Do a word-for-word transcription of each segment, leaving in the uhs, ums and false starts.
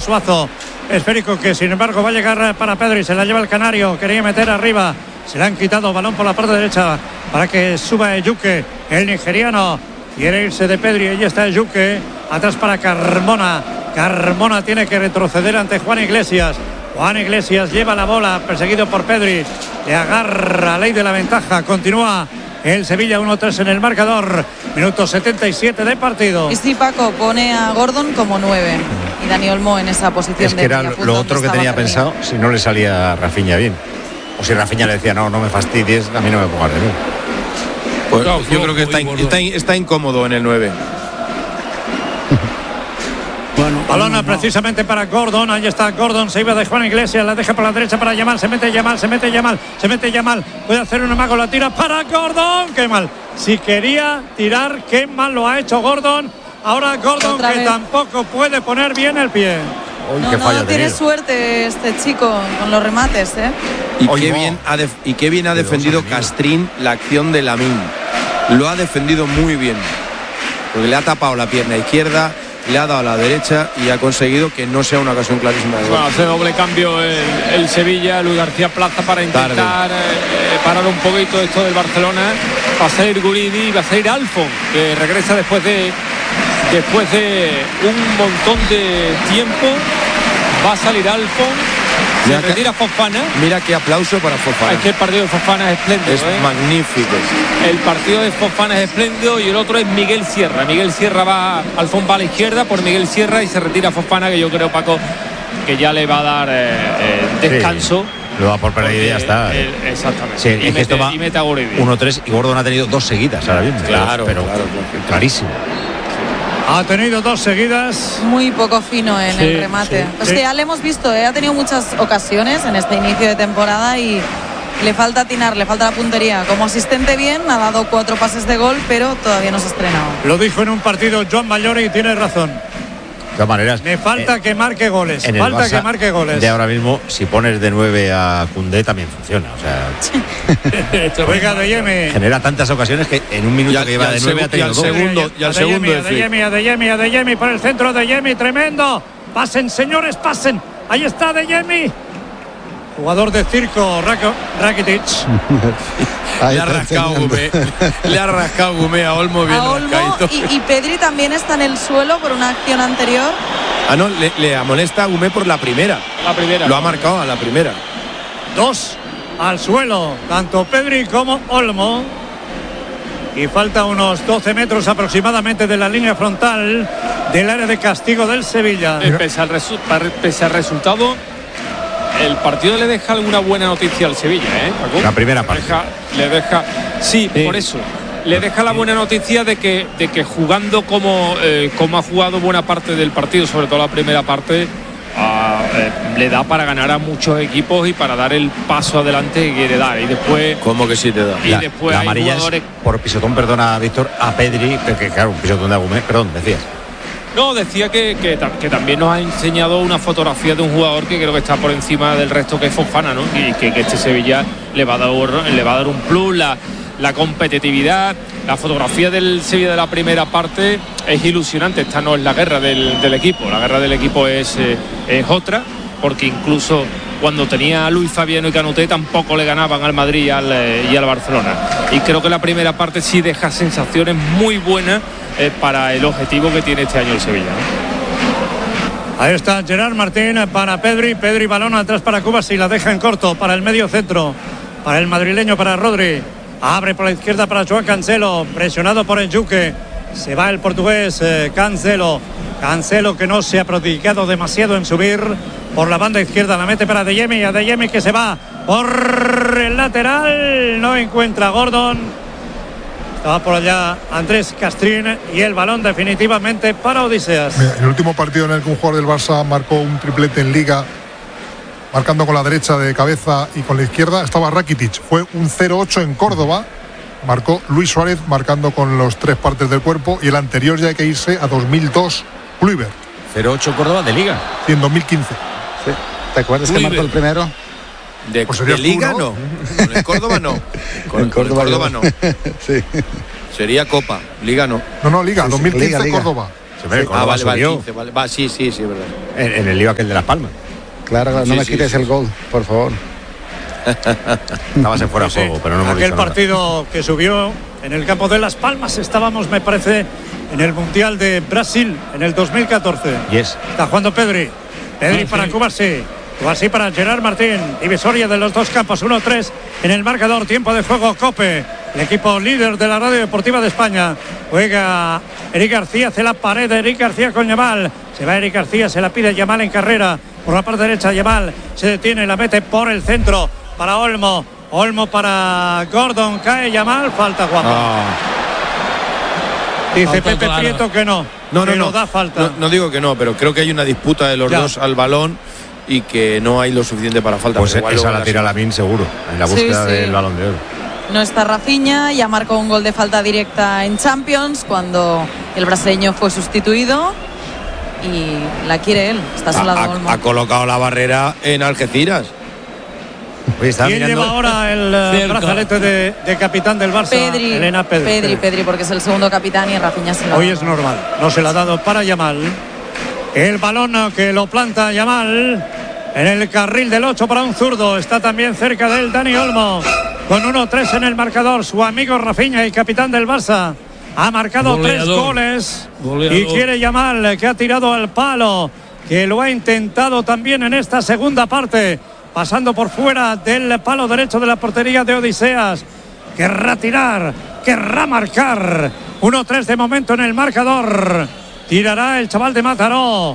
Suazo. Esférico que sin embargo va a llegar para Pedri. Se la lleva el canario. Quería meter arriba. Se le han quitado. Balón por la parte derecha para que suba Ejuke, el nigeriano. Quiere irse de Pedri. Ahí está Ejuke. Atrás para Carmona. Carmona tiene que retroceder ante Juan Iglesias. Juan Iglesias lleva la bola, perseguido por Pedri. Le agarra ley de la ventaja. Continúa el Sevilla uno tres en el marcador. Minuto setenta y siete de partido. Y sí, Paco pone a Gordon como nueve. Y Dani Olmo en esa posición. Es que de era lo otro que tenía pensado si no le salía a Rafinha bien. O si Rafinha le decía, no, no me fastidies, a mí no me pongas de mí. Pues no, yo creo que está, está, está incómodo en el nueve. Bueno, balona precisamente para Gordon. Ahí está Gordon, se iba de Juan Iglesias, la deja por la derecha para Yamal, se mete Yamal, se mete Yamal, se mete Yamal, puede hacer un amago, la tira para Gordon. Qué mal, si quería tirar, qué mal lo ha hecho Gordon. Ahora Gordon que vez. tampoco puede poner bien el pie. Uy, no, qué no, no tiene suerte este chico con los remates, ¿eh? Y, Oye, qué, no. bien ha def- y qué bien ha defendido Castrín la acción de Lamine. Lo ha defendido muy bien, porque le ha tapado la pierna izquierda, le ha dado a la derecha y ha conseguido que no sea una ocasión clarísima de gol. Bueno, hace doble cambio el, el Sevilla. Luis García Plaza para intentar eh, parar un poquito esto del Barcelona. Va a salir Guridi y va a salir Alfon, que regresa después de después de un montón de tiempo. Va a salir Alfon. Se mira retira que, Fofana. Mira qué aplauso para Fofana. Es que el partido de Fofana es espléndido. Es ¿eh? magnífico. El partido de Fofana es espléndido y el otro es Miguel Sierra. Miguel Sierra va, Alfon va a la izquierda por Miguel Sierra y se retira Fofana, que yo creo, Paco, que ya le va a dar eh, eh, descanso. Sí, lo va por perder y ya está. Eh, exactamente. Sí, y, es mete, que esto va y mete a Guridi. uno tres y Gordon ha tenido dos seguidas ahora bien. Claro, pero, claro, pero clarísimo. Ha tenido dos seguidas. Muy poco fino en sí, el remate. Sí, pues sí. que ya le hemos visto, ¿eh? Ha tenido muchas ocasiones en este inicio de temporada y le falta atinar, le falta la puntería. Como asistente bien, ha dado cuatro pases de gol, pero todavía no se ha estrenado. Lo dijo en un partido Joan Mallori y tiene razón. De todas maneras, me falta eh, que marque goles. En falta el que marque goles. De ahora mismo, si pones de nueve a Koundé también funciona. O sea, juega de Yemi. Genera tantas ocasiones que en un minuto ya, que lleva de nueve a tenido dos. Segundo, y al segundo de Yemi, a de Yemi, a de Yemi por el centro de Yemi, tremendo. Pasen, señores, pasen. Ahí está de Yemi. Jugador de circo, Rakitic. le ha rascado Gumé. Le ha rascado Gumé a Olmo bien. A Olmo y, y Pedri también está en el suelo por una acción anterior. Ah, no, le, le amonesta a Gumé por la primera. La primera. Lo ha marcado a la primera. Dos al suelo, tanto Pedri como Olmo. Y falta unos doce metros aproximadamente de la línea frontal del área de castigo del Sevilla. Pese al, resu- pese al resultado, el partido le deja alguna buena noticia al Sevilla, ¿eh, Paco? La primera parte. Le deja, le deja sí, sí, por eso. Le deja la buena noticia de que, de que jugando como, eh, como ha jugado buena parte del partido, sobre todo la primera parte, a, eh, le da para ganar a muchos equipos y para dar el paso adelante que quiere dar. Y después. ¿Cómo que sí te da? Y la, después la hay amarilla jugadores... es por pisotón, perdona, Víctor, a Pedri, que claro, un pisotón de Agumé, perdón, decías. No, decía que, que, que también nos ha enseñado una fotografía de un jugador que creo que está por encima del resto, que es Fofana, ¿no? Y que, que este Sevilla le va a dar, le va a dar un plus, la, la competitividad. La fotografía del Sevilla de la primera parte es ilusionante. Esta no es la guerra del, del equipo, la guerra del equipo es, eh, es otra, porque incluso cuando tenía a Luis Fabiano y Canuté tampoco le ganaban al Madrid y al, eh, y al Barcelona. Y creo que la primera parte sí deja sensaciones muy buenas eh, para el objetivo que tiene este año el Sevilla, ¿no? Ahí está Gerard Martín para Pedri. Pedri, balón atrás para Cubas y la deja en corto para el medio centro. Para el madrileño, para Rodri. Abre por la izquierda para Joao Cancelo. Presionado por el Juque. Se va el portugués eh, Cancelo. Cancelo que no se ha prodigado demasiado en subir por la banda izquierda. La mete para De Jemi. A De Jemi que se va por el lateral. No encuentra a Gordon. Estaba por allá Andrés Castrín y el balón definitivamente para Odiseas. Mira, el último partido en el que un jugador del Barça marcó un triplete en Liga, marcando con la derecha de cabeza y con la izquierda, estaba Rakitic. Fue un cero ocho en Córdoba. Marcó Luis Suárez marcando con los tres partes del cuerpo, y el anterior ya hay que irse a dos mil dos, Kluivert. cero ocho Córdoba de Liga. Sí, en dos mil quince. Sí. ¿Te acuerdas que marcó el primero? De, pues de Liga, tú, ¿no? no. Con el Córdoba no. Con, en Córdoba, con el Córdoba no. Sí. Sería Copa, Liga no. No, no, Liga, sí, sí, dos mil quince Liga, Liga. Córdoba. Se ve, Sí. Córdoba Ah, vale, vale, subió quince, vale. Va, sí, sí, sí, es verdad. en, en el lío aquel de Las Palmas. Claro, Sí, no me sí, quites sí, el sí. gol, por favor. Estabas en fuera de Sí, juego, pero no hemos aquel dicho nada. partido que subió en el campo de Las Palmas, estábamos, me parece, en el Mundial de Brasil en el dos mil catorce. Yes. Está jugando Pedri. Pedri para Cubarsí. Cubarsí para Gerard Martín. Divisoria de los dos campos. uno tres en el marcador. Tiempo de juego COPE. El equipo líder de la Radio Deportiva de España. Juega Eric García. Hace la pared de Eric García con Yamal. Se va Eric García. Se la pide Yamal en carrera. Por la parte derecha Yamal. Se detiene. La mete por el centro. Para Olmo. Olmo para Gordon. Cae Yamal. Falta guapa. Ah, Dice Falta Pepe clara. Prieto que no. No, no, que no. no da falta. No, no digo que no, pero creo que hay una disputa de los Ya. dos al balón y que no hay lo suficiente para falta. pues pero igual esa luego la las- tira Lamine seguro, en la Sí, búsqueda sí. del Balón de Oro. No está Rafinha, ya marcó un gol de falta directa en Champions cuando el brasileño fue sustituido y la quiere él. Está a su lado Ha, Olmo. ha- ha colocado la barrera en Algeciras. Oye, estaba ¿Quién mirando. lleva ahora el eh, Cerca. brazalete de, de capitán del Barça? Pedri, Elena Pedri. Pedri, Pedri, porque es el segundo capitán y Rafinha se lo Hoy ha es dado. normal, no se la ha dado para Yamal. El balón que lo planta Yamal en el carril del ocho para un zurdo. Está también cerca de él Dani Olmo. Con uno tres en el marcador, su amigo Rafinha y capitán del Barça. Ha marcado Goleador. tres goles. Goleador. Y quiere Yamal, que ha tirado al palo, que lo ha intentado también en esta segunda parte, pasando por fuera del palo derecho de la portería de Odiseas. Querrá tirar, querrá marcar. uno tres de momento en el marcador. Tirará el chaval de Mataró.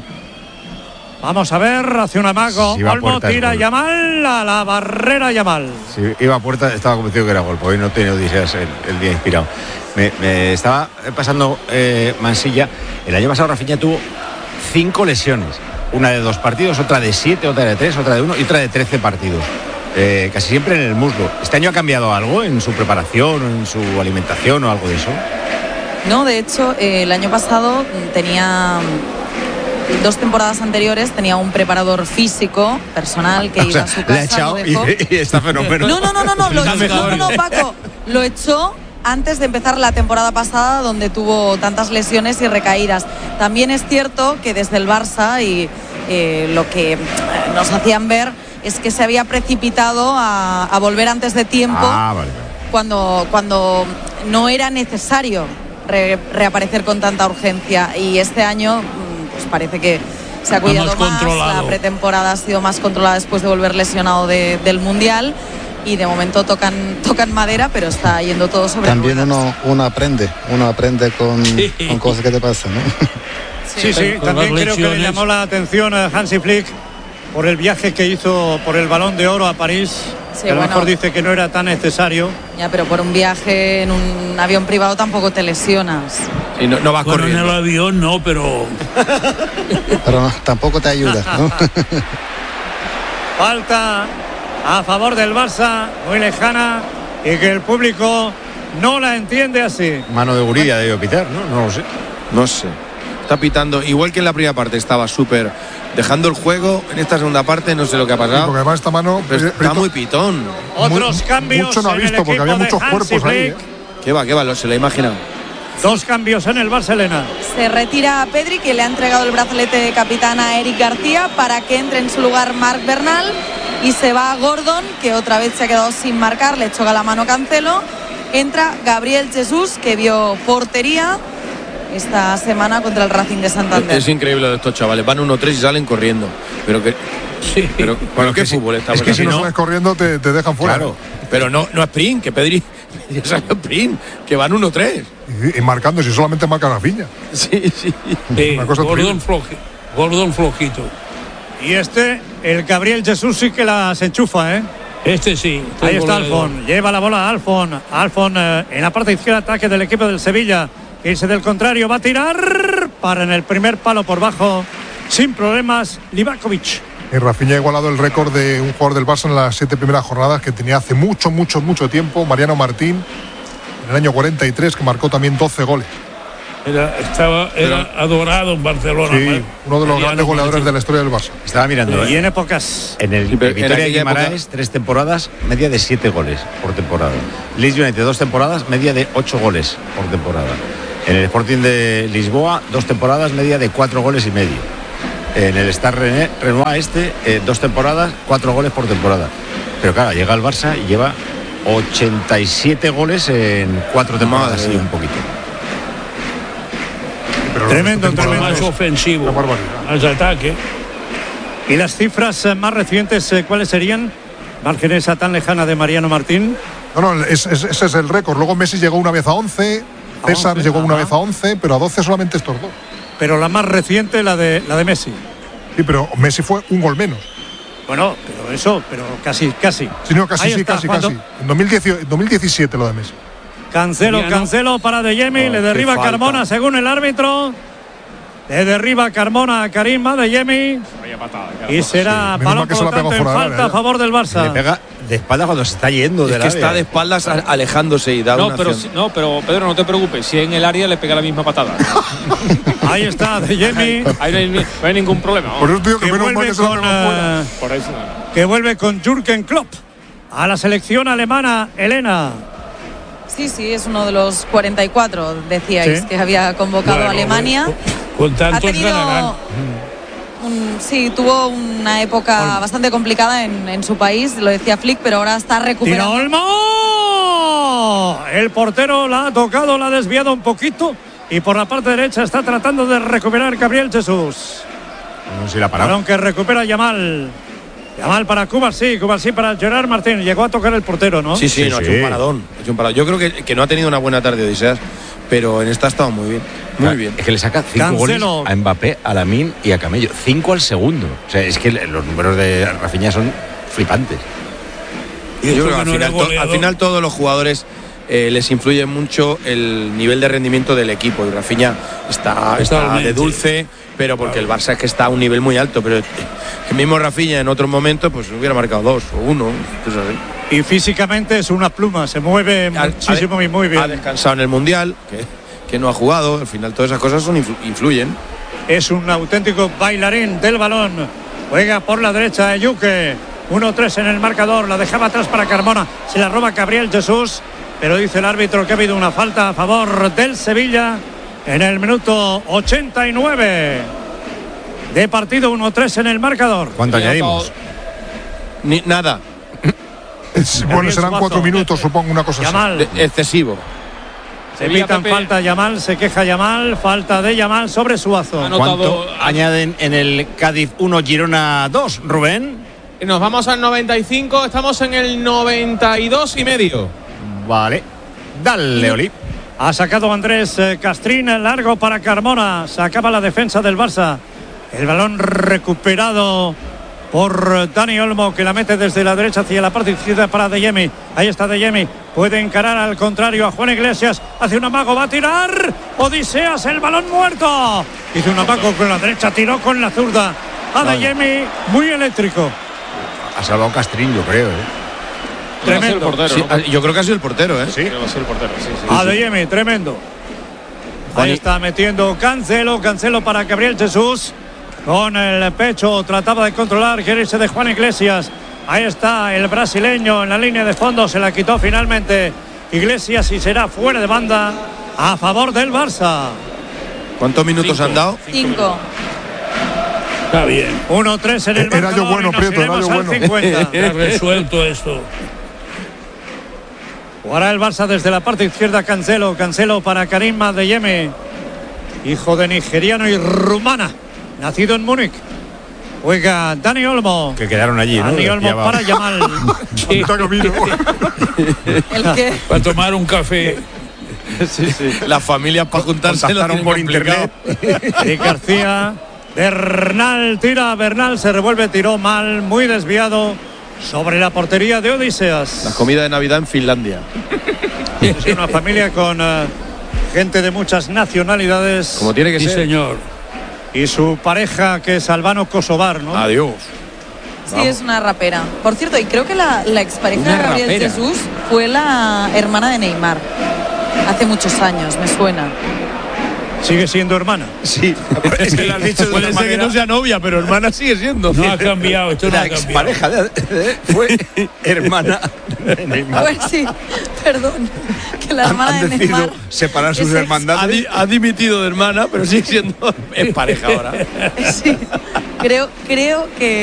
Vamos a ver, hace un amago. Si va a Olmo puerta, es tira gol. Yamal a la barrera Yamal. Si iba a puerta, estaba convencido que era gol, porque hoy no tenía odiseas el, el día inspirado. Me, me estaba pasando eh, Mansilla. El año pasado Rafinha tuvo cinco lesiones. Una de dos partidos, otra de siete, otra de tres, otra de uno y otra de trece partidos. Eh, casi siempre en el muslo. ¿Este año ha cambiado algo en su preparación, en su alimentación o algo de eso? No, de hecho, eh, el año pasado mm, tenía mm, dos temporadas anteriores tenía un preparador físico personal que O iba sea, a su le ha casa. echado lo y, dejó. y está fenómeno. No, no, no, no, no, lo, Está no, no, mejor. no, Paco, lo echó antes de empezar la temporada pasada, donde tuvo tantas lesiones y recaídas. También es cierto que desde el Barça y eh, lo que eh, nos hacían ver es que se había precipitado a, a volver antes de tiempo, Ah, vale, vale. cuando, cuando no era necesario re- reaparecer con tanta urgencia. Y este año, mm, pues parece que se ha cuidado más más, controlado. la pretemporada ha sido más controlada después de volver lesionado de- del Mundial. Y de momento tocan, tocan madera, pero está yendo todo sobre También ruedas. uno, uno aprende, uno aprende con, Sí. con cosas que te pasan, ¿no? Sí, sí, Con también las creo que le lesiones. llamó la atención a Hansi Flick por el viaje que hizo por el Balón de Oro a París. Sí, que a lo bueno. mejor dice que no era tan necesario. Ya, pero por un viaje en un avión privado tampoco te lesionas. Y no, no vas Bueno, en el corriendo. avión no, pero Pero no, tampoco te ayuda, ¿no? Falta a favor del Barça, muy lejana, y que el público no la entiende así. Mano de Gurilla debe pitar, ¿no? No lo sé. No sé. Está pitando, igual que en la primera parte estaba súper dejando el juego, en esta segunda parte no sé lo que ha Porque pasado, además esta mano. pero eh, está Prieto, muy pitón. Otros Mu- cambios mucho no ha en visto, el porque equipo había de muchos Hansi cuerpos ahí, Flick. ¿eh? ¿Qué va, qué va? Lo, se lo he imaginado. Dos cambios en el Barcelona. Se retira Pedri, que le ha entregado el brazalete de capitán a Eric García para que entre en su lugar Marc Bernal, y se va Gordon, que otra vez se ha quedado sin marcar, le choca la mano Cancelo. Entra Gabriel Jesús, que vio portería esta semana contra el Racing de Santander. Es increíble lo de estos chavales, van uno tres y salen corriendo. Pero que sí. pero, pero qué que sí. fútbol está Es Es que que si si no no- sales corriendo te, te dejan fuera. Claro. Pero no, no sprint, que Pedri ya salió sprint, que van uno tres. Y, y marcando, si solamente marca Rafinha. Sí, sí. Sí, Una cosa Gordon, terrible. floji- Gordon flojito. Y este, el Gabriel Jesús, sí que las enchufa, ¿eh? Este sí. este Ahí está goleador. Alfon, lleva la bola a Alfon. Alfon eh, en la parte izquierda, ataque del equipo del Sevilla. Irse del contrario, va a tirar para en el primer palo por bajo, sin problemas, Livakovic. Y Rafinha ha igualado el récord de un jugador del Barça en las siete primeras jornadas que tenía hace mucho, mucho, mucho tiempo, Mariano Martín, en el año cuarenta y tres, que marcó también doce goles. Era, estaba, era adorado en Barcelona. Sí, ¿eh? uno de los Mariano grandes goleadores Martín. de la historia del Barça. Estaba mirando, Y ¿eh? en épocas. En el Sí, pero en Victoria de aquella Guimaraes, época- tres temporadas, media de siete goles por temporada. Leeds United, dos temporadas, media de ocho goles por temporada. En el Sporting de Lisboa, dos temporadas, media de cuatro goles y medio. En el Stade René, Renoir este, eh, dos temporadas, cuatro goles por temporada. Pero claro, llega al Barça y lleva ochenta y siete goles en cuatro temporadas y un poquito. Pero Tremendo, esta temporada tremendo. es Más ofensivo. una barbaridad. Al ataque. ¿Y las cifras eh, más recientes eh, cuáles serían? Margen esa tan lejana de Mariano Martín. No, no, es- es- ese es el récord. Luego Messi llegó una vez a once, César once, llegó una ajá. vez a once, pero a doce solamente estos dos. Pero la más reciente, la de, la de Messi. Sí, pero Messi fue un gol menos. Bueno, pero eso, pero casi, casi. Sí, no, casi, Ahí sí, está, casi, cuando- casi. En dos mil dieciocho en dos mil diecisiete lo de Messi. Cancelo, Ya no. Cancelo para De Jemi, Oh, le qué derriba falta. Carmona según el árbitro. Le derriba Carmona a Karim De Jemi. Vaya patada, Y será Menos balón mal que por se lo la pegó tanto en fuera del falta área, a favor del Le Barça. pega de espalda cuando se está yendo Es del que área. está de espaldas a- alejándose y da No, una pero, acción. si- no, pero Pedro, no te preocupes. Si en el área le pega la misma patada. Ahí está De Jemi. Ahí no hay, ni- no hay ningún problema. vamos. Por eso te digo que Que menos mal vuelve que se la con, pegó fuera. eh, Por eso. que vuelve con Jürgen Klopp a la selección alemana. Elena. Sí, sí, es uno de los cuarenta y cuatro, decíais, Sí. que había convocado Bueno, a Alemania. Con Ha tantos tenido ganarán. un- sí, tuvo una época bastante complicada en, en su país, lo decía Flick, pero ahora está Tira recuperando. Olmo. El portero la ha tocado, la ha desviado un poquito. Y por la parte derecha está tratando de recuperar Gabriel Jesús. No sé si la ha parado. Balón que recupera Yamal. Yamal para Cuba, sí, Cuba sí para Gerard Martín. Llegó a tocar el portero, ¿no? Sí, sí, Sí, no, ha sí. hecho un paradón. Ha hecho un paradón. Yo creo que, que no ha tenido una buena tarde Odiseas, pero en esta ha estado muy bien. Muy Claro, bien. Es que le saca cinco Cancelo. goles a Mbappé, a Lamine y a Camello. Cinco al segundo. O sea, es que los números de Rafinha son flipantes. Y Yo esto creo que que al no final, era to- al goleador. final todos los jugadores eh, les influye mucho el nivel de rendimiento del equipo. Y Rafinha está, está Totalmente. de dulce, pero porque el Barça es que está a un nivel muy alto. Pero el mismo Rafinha en otros momentos pues hubiera marcado dos o uno. Cosas así. Y físicamente es una pluma, se mueve Ha- muchísimo ha- y muy Ha bien. descansado en el Mundial, que, que no ha jugado. Al final todas esas cosas son influ- influyen. Es un auténtico bailarín del balón. Juega por la derecha Yuke. uno tres en el marcador. La dejaba atrás para Carmona. Se la roba Gabriel Jesús. Pero dice el árbitro que ha habido una falta a favor del Sevilla en el minuto ochenta y nueve de partido. uno tres en el marcador. ¿Cuánto añadimos? Ni, nada. Es- bueno, serán Suazo. cuatro minutos, supongo, una cosa así. Yamal. de- excesivo. Se Sevilla, pitan Pepe. falta Yamal. Se queja Yamal. Falta de Yamal sobre Suazo. Ah, no. ¿Cuánto Anotado- añaden en el Cádiz uno, Girona dos, Rubén? Nos vamos al noventa y cinco, estamos en el noventa y dos y medio. Vale. Dale, Oli. Ha sacado Andrés eh, Castrín, largo para Carmona. Se acaba la defensa del Barça. El balón recuperado por Dani Olmo, que la mete desde la derecha hacia la parte izquierda para De Jemi. Ahí está De Jemi. Puede encarar al contrario a Juan Iglesias. Hace un amago, va a tirar. Odiseas, el balón muerto. Hizo un amago con la derecha, tiró con la zurda. A De Jemi, muy eléctrico. Ha salvado Castrín, yo creo, ¿eh? Tremendo. El portero, Sí, ¿no? yo creo que ha sido el portero, ¿eh? Sí. Creo que ha sido el portero, sí, sí. A De Jemi, tremendo. Juan Ahí I- está metiendo Cancelo, Cancelo para Gabriel Jesús. Con el pecho trataba de controlar, quiere irse de Juan Iglesias. Ahí está el brasileño en la línea de fondo, se la quitó finalmente Iglesias y será fuera de banda a favor del Barça. ¿Cuántos minutos Cinco. han dado? Cinco. Está bien. uno tres en el Era yo marcador bueno, y nos Prieto, era iremos yo al bueno. cincuenta. Está resuelto esto. Jugará el Barça desde la parte izquierda. Cancelo, Cancelo para Karim De Jemi, hijo de nigeriano y rumana, nacido en Múnich. Juega Dani Olmo. Que quedaron allí, ¿no? Dani Olmo Ya va. para Yamal. Ahorita que vino. El que Para tomar un café. Las familias para juntarse lo Contactaron tienen por complicado. internet. Y García. Bernal tira, Bernal se revuelve, tiró mal, muy desviado sobre la portería de Odiseas. La comida de Navidad en Finlandia. Es una familia con eh, gente de muchas nacionalidades. Como tiene que Sí, ser. señor. Y su pareja, que es albano-kosovar, ¿no? Adiós. sí es una rapera. Por cierto, y creo que la, la expareja Una de Gabriel rapera. Jesús fue la hermana de Neymar. Hace muchos años, me suena. Sigue siendo hermana. Sí, es que lo has dicho de Puede una ser que manera. no sea novia, pero hermana sigue siendo. No ha cambiado, esto no La ha cambiado. expareja de, de- fue hermana de Neymar. Pues sí, perdón, que la hermana han, han de decidido Neymar separar sus es ex- Ha, hermandades. di- ha dimitido de hermana, pero sigue siendo es pareja ahora. Sí, creo, creo que